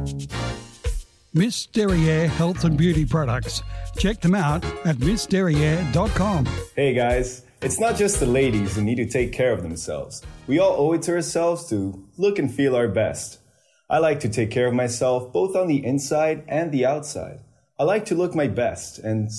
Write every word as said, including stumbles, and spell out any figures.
Miss Derriere Health and Beauty Products. Check them out at miss derriere dot com. Hey guys, it's not just the ladies who need to take care of themselves. We all owe it to ourselves to look and feel our best. I like to take care of myself both on the inside and the outside. I like to look my best, and